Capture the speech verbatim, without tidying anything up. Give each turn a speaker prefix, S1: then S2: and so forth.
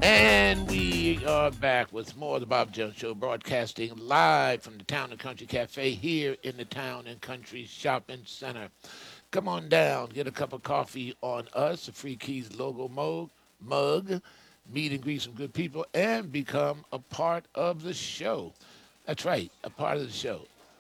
S1: And we are back with more of the Bob Jones Show, broadcasting live from the Town and Country Cafe here in the Town and Country Shopping Center. Come on down, get a cup of coffee on us, a Free Keys logo mug, mug, meet and greet some good people, and become a part of the show. That's right, a part of the show.